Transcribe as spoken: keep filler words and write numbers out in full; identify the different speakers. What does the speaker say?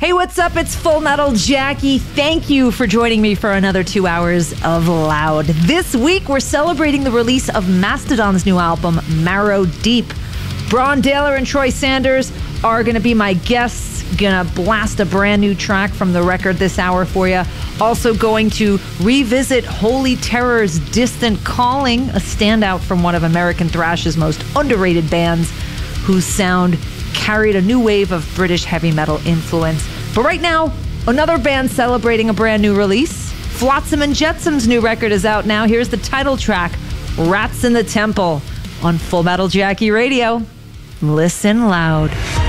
Speaker 1: Hey, what's up? It's Full Metal Jackie. Thank you for joining me for another two hours of Loud. This week, we're celebrating the release of Mastodon's new album, Marrow Deep. Braun Daler and Troy Sanders are going to be my guests. Gonna blast a brand new track from the record this hour for you. Also going to revisit Holy Terror's Distant Calling, a standout from one of American thrash's most underrated bands, whose sound carried a new wave of British heavy metal influence. But right now, another band celebrating a brand new release. Flotsam and Jetsam's new record is out now. Here's the title track, Rats in the Temple, on Full Metal Jackie Radio. Listen loud.